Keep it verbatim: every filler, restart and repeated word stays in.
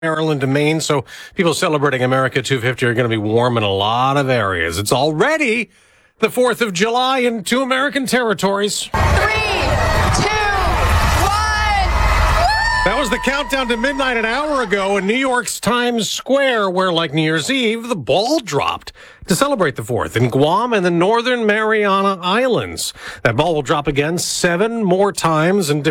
Maryland to Maine, so people celebrating America two fifty are going to be warm in a lot of areas. It's already the fourth of July in two American territories. Three, two, one. That was the countdown to midnight an hour ago in New York's Times Square, where, like New Year's Eve, the ball dropped to celebrate the fourth in Guam and the Northern Mariana Islands. That ball will drop again seven more times in